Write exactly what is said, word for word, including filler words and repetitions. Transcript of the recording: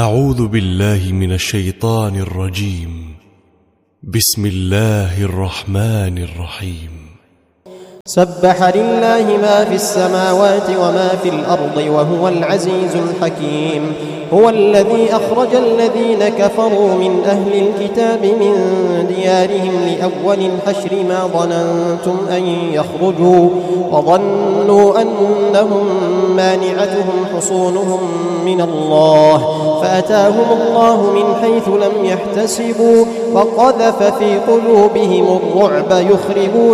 أعوذ بالله من الشيطان الرجيم. بسم الله الرحمن الرحيم. سبح لله ما في السماوات وما في الأرض وهو العزيز الحكيم. هو الذي أخرج الذين كفروا من أهل الكتاب من ديارهم لأول الحشر ما ظننتم أن يخرجوا وظنوا أنهم مانعتهم حصونهم من الله فأتاهم الله من حيث لم يحتسبوا وقذف في قلوبهم الرعب يخربون